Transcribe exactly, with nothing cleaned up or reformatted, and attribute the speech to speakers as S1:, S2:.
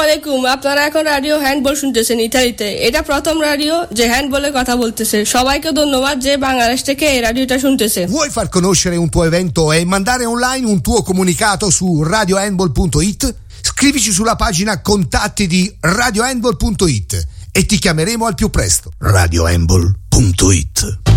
S1: আলাইকুম, আপনারা এখন রাডিও হ্যান্ডবল শুনতেছেন ইতালিতে। এটা প্রথম রাডিও যে হ্যান্ডবলে কথা বলতেছে। সবাইকে ধন্যবাদ যে বাংলাদেশ থেকে এই রাডিওটা শুনতেছে।
S2: Vuoi far conoscere un tuo evento e mandare online un tuo comunicato su radio handball punto it? Scrivici sulla pagina contatti di radio handball punto it e ti chiameremo al più presto. radio handball punto it